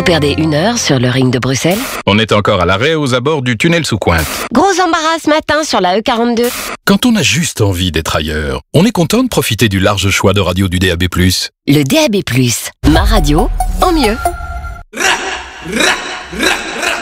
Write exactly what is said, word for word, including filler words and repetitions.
Vous perdez une heure sur le ring de Bruxelles. On est encore à l'arrêt aux abords du tunnel sous Cointe. Gros embarras ce matin sur la E quarante-deux. Quand on a juste envie d'être ailleurs, on est content de profiter du large choix de radio du D A B plus. Le D A B plus, ma radio en mieux. Ra, ra, ra.